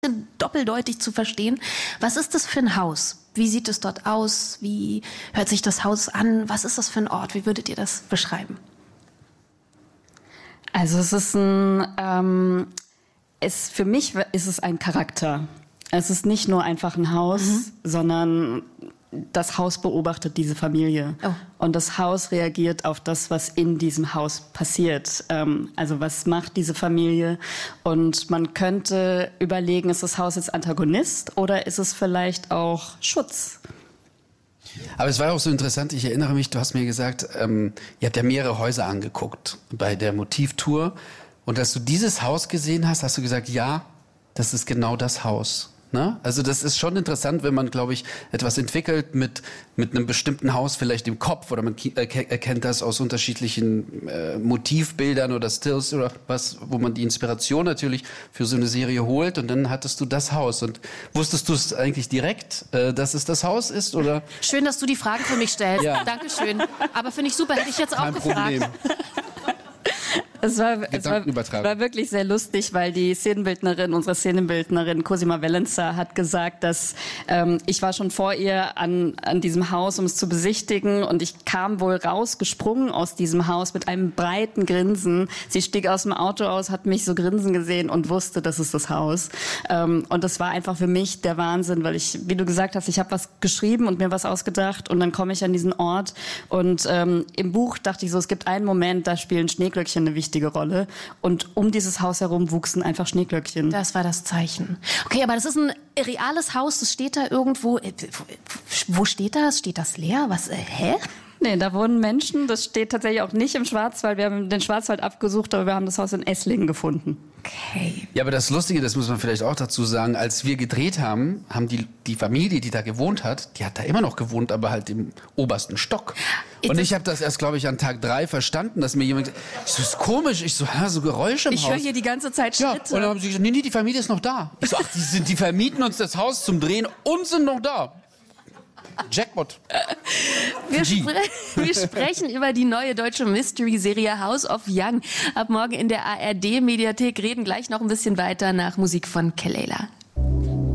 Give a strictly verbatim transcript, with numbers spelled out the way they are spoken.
doppeldeutig zu verstehen. Was ist das für ein Haus? Wie sieht es dort aus? Wie hört sich das Haus an? Was ist das für ein Ort? Wie würdet ihr das beschreiben? Also es ist ein, ähm, es, für mich ist es ein Charakter. Es ist nicht nur einfach ein Haus, mhm. sondern das Haus beobachtet diese Familie. Oh. Und das Haus reagiert auf das, was in diesem Haus passiert. Ähm, also was macht diese Familie? Und man könnte überlegen, ist das Haus jetzt Antagonist oder ist es vielleicht auch Schutz? Aber es war auch so interessant, ich erinnere mich, du hast mir gesagt, ähm, ihr habt ja mehrere Häuser angeguckt bei der Motivtour. Und als du dieses Haus gesehen hast, hast du gesagt, ja, das ist genau das Haus. Ne? Also das ist schon interessant, wenn man, glaube ich, etwas entwickelt mit, mit einem bestimmten Haus vielleicht im Kopf oder man erkennt das aus unterschiedlichen äh, Motivbildern oder Stills oder was, wo man die Inspiration natürlich für so eine Serie holt und dann hattest du das Haus. Und wusstest du es eigentlich direkt, äh, dass es das Haus ist? Oder? Schön, dass du die Fragen für mich stellst. Ja. Dankeschön. Aber finde ich super, hätte ich jetzt auch Kein gefragt. Problem. Es war, es war, war wirklich sehr lustig, weil die Szenenbildnerin, unsere Szenenbildnerin Cosima Valenza hat gesagt, dass ähm, ich war schon vor ihr an, an diesem Haus, um es zu besichtigen und ich kam wohl rausgesprungen aus diesem Haus mit einem breiten Grinsen. Sie stieg aus dem Auto aus, hat mich so grinsen gesehen und wusste, das ist das Haus. Ähm, und das war einfach für mich der Wahnsinn, weil ich, wie du gesagt hast, ich habe was geschrieben und mir was ausgedacht und dann komme ich an diesen Ort und ähm, im Buch dachte ich so, es gibt einen Moment, da spielen Schneeglöckchen eine wichtige Rolle. Und um dieses Haus herum wuchsen einfach Schneeglöckchen. Das war das Zeichen. Okay, aber das ist ein reales Haus, das steht da irgendwo. Wo steht das? Steht das leer? Was? Äh, hä? Nee, da wohnen Menschen. Das steht tatsächlich auch nicht im Schwarzwald. Wir haben den Schwarzwald abgesucht, aber wir haben das Haus in Esslingen gefunden. Okay. Ja, aber das Lustige, das muss man vielleicht auch dazu sagen, als wir gedreht haben, haben die, die Familie, die da gewohnt hat, die hat da immer noch gewohnt, aber halt im obersten Stock. Und ich habe das erst, glaube ich, an Tag drei verstanden, dass mir jemand gesagt hat, das ist komisch. Ich so, hä, so Geräusche im ich Haus. Ich höre hier die ganze Zeit Schritte. Ja, und dann haben sie gesagt, nee, nee, die Familie ist noch da. Ich so, ach, die, sind, die vermieten uns das Haus zum Drehen und sind noch da. Jackpot. Wir, spre- wir sprechen über die neue deutsche Mystery-Serie House of Young. Ab morgen in der A R D-Mediathek, reden gleich noch ein bisschen weiter nach Musik von Kelela.